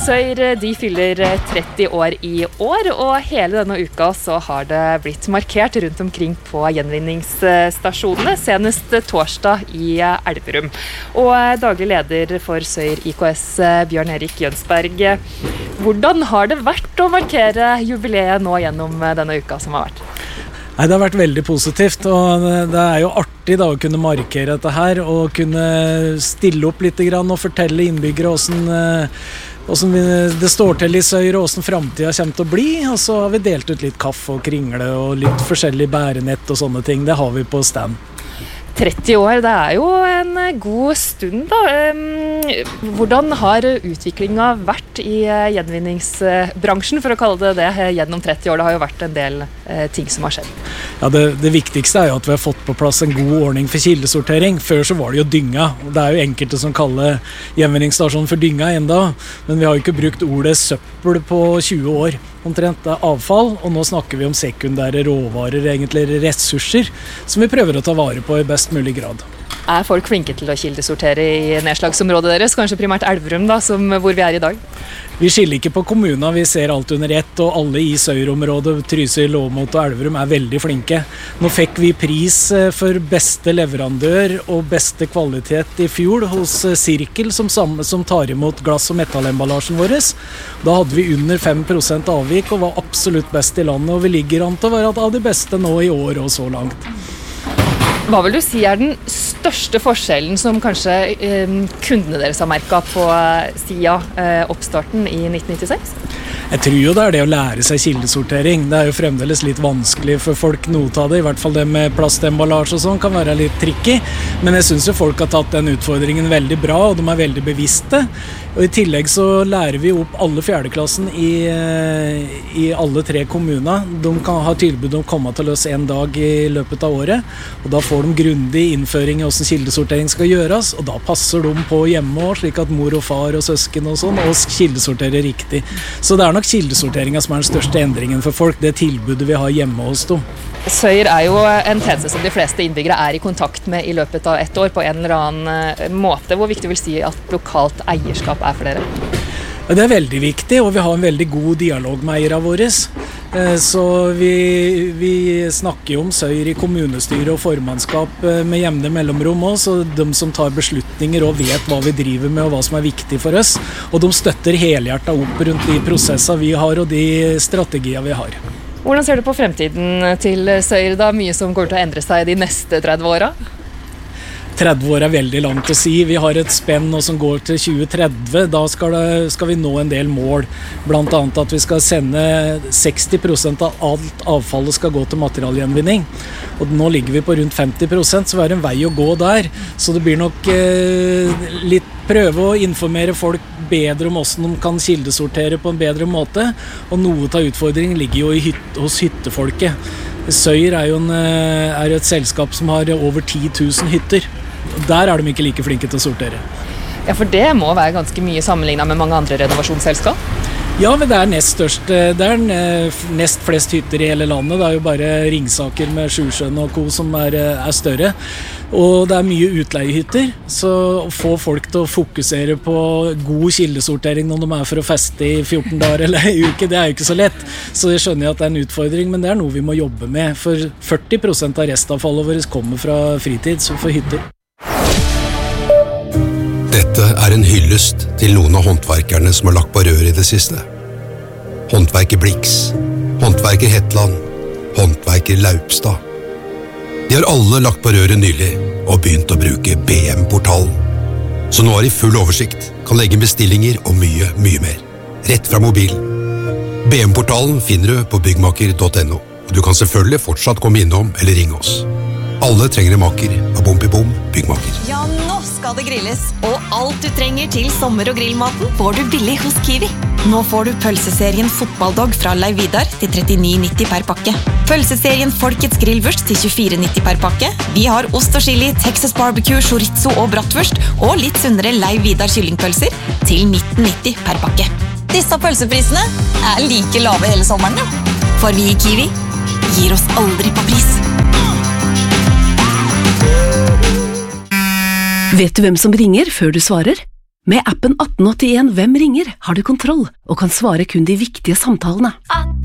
Søyr, de fyller 30 år i år, og hele denne uka så har det blitt markert rundt omkring på gjenvinningsstasjonene, senest torsdag i Elverum. Og daglig leder for Søyr IKS, Bjørn Erik Jønsberg, hvordan har det vært å markere jubileet nå gjennom denne uka som har vært? Nei, det har vært veldig positivt, og det er jo artig da å kunne markere dette her, og kunne stille opp litt grann og fortelle innbyggere hvordan det står til i Søyr, og hvordan fremtiden kommer til å bli. Og så har vi delt ut litt kaffe og kringle og litt forskjellig bærenett og sånne ting. Det har vi på stand. 30 år, det er jo en god stund da. Hvordan har utviklingen vært i gjenvinningsbransjen, for å kalle det det, gjennom 30 år? Det har jo vært en del ting som har skjedd. Ja, det viktigste er jo at vi har fått på plass en god ordning for kildesortering. Før så var det jo dynga. Det er jo enkelte som kaller gjenvinningsstasjonen for dynga enda, men vi har jo ikke brukt ordet søppel på 20 år. Omtrent det er avfall, og nå snakker vi om sekundære råvarer, egentlig ressurser, som vi prøver å ta vare på i best mulig grad. Er folk flinke til å kildesortere i nedslagsområdet deres, kanskje primært Elverum da, hvor vi er i dag? Vi skiller ikke på kommunene, vi ser alt under ett, og alle i Søyr-området, Trysil, Åmot og Elverum er veldig flinke. Nå fikk vi pris for beste leverandør og beste kvalitet i fjor hos Sirkel, som tar imot glass- og metallemballasjen vår. Da hadde vi under 5% avvik og var absolutt best i landet, og vi ligger an til å være av de beste nå i år og så langt. Hva vil du si er den største forskjellen som kanskje kundene deres har merket på siden oppstarten i 1996? Jeg tror jo det er det å lære seg kildesortering. Det er jo fremdeles litt vanskelig for folk noe av det, i hvert fall det med plastemballasje og sånn kan være litt tricky, men jeg synes jo folk har tatt den utfordringen veldig bra, og de er veldig bevisste. Og i tillegg så lærer vi opp alle fjerdeklassen i alle 3 kommuner. De kan ha tilbud om å komme til oss en dag i løpet av året, og da får de grundig innføring i hvordan kildesortering skal gjøres, og da passer de på hjemme også, slik at mor og far og søsken og sånn, og kildesorterer riktig. Så det er nok kildesorteringen som er den største endringen for folk, det tilbudet vi har hjemme hos dem. Søyr er jo en tjeneste som de fleste innbyggere er i kontakt med i løpet av et år på en eller annen måte. Hvor viktig vil si at lokalt eierskap er for dere? Det er veldig viktig, og vi har en veldig god dialog med eierne våre. Så vi snakker jo om Søyr i kommunestyre og formannskap med jevne mellomrom også, så de som tar beslutninger og vet hva vi driver med og hva som er viktig for oss, og de støtter helhjertet opp rundt de prosessene vi har og de strategier vi har. Hvordan ser du på fremtiden til Søyr da? Mye som kommer til å endre seg de neste 30 årene? 30 år er veldig langt å si. Vi har et spenn nå som går til 2030. Da skal vi nå en del mål. Blant annet at vi skal sende 60% av alt avfallet skal gå til materialgjenvinning. Og nå ligger vi på rundt 50%, så vi har en vei å gå der. Så det blir nok litt prøve å informere folk bedre om hvordan de kan kildesortere på en bedre måte. Og noe av utfordringen ligger jo hos hyttefolket. Søyr er jo et selskap som har over 10 000 hytter. Der er de ikke like flinke til å sortere. Ja, for det må være ganske mye sammenlignet med mange andre renovasjonsselskap? Ja, men det er nest størst. Det er nest flest hytter i hele landet. Det er jo bare Ringsaker med Sjusjøen og Co som er større. Og det er mye utleiehytter, så å få folk til å fokusere på god kildesortering når de er for å feste i 14 dager eller en uke, det er jo ikke så lett. Så jeg skjønner at det er en utfordring, men det er noe vi må jobbe med. For 40% av restavfallet vårt kommer fra fritids og fra hytter. Dette er en hyllest til noen av håndverkerne som har lagt på rør i det siste. Håndverker Blix, håndverker Hetland, håndverker Laupstad. De har alle lagt på røret nylig og begynt å bruke BM-portalen. Så nå har de full oversikt, kan legge bestillinger og mye, mye mer. Rett fra mobilen. BM-portalen finner du på byggmaker.no, og du kan selvfølgelig fortsatt komme innom eller ringe oss. Alle trenger en maker av Bom Byggmaker. Ja, nå skal det grilles, og alt du trenger til sommer- og grillmaten får du billig hos Kiwi. Nå får du pølseserien Fotballdog fra Leiv Vidar til 39,90 per pakke. Pølseserien Folkets grillvurst til 24,90 per pakke. Vi har ost og chili, Texas barbecue, chorizo og bratwurst, og litt sunnere Leiv Vidar kyllingpølser til 19,90 per pakke. Disse pølseprisene er like lave hele sommeren, ja. For vi i Kiwi gir oss aldri på pris. Vet du hvem som ringer før du svarer? Med appen 1881 Hvem ringer har du kontroll og kan svare kun de viktige samtalene.